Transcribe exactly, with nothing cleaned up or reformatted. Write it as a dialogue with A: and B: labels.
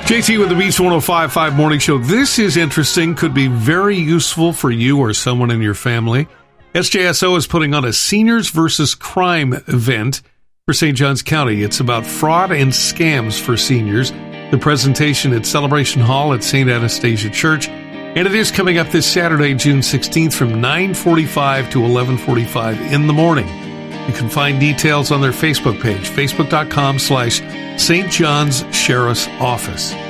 A: J T with the Beach one oh five point five Morning Show. This is interesting, could be very useful for you or someone in your family. S J S O is putting on a Seniors versus Crime event for Saint Johns County. It's about fraud and scams for seniors. The presentation at Celebration Hall at Saint Anastasia Church. And it is coming up this Saturday, June sixteenth from nine forty-five to eleven forty-five in the morning. You can find details on their Facebook page, facebook.com slash Saint John's Sheriff's Office.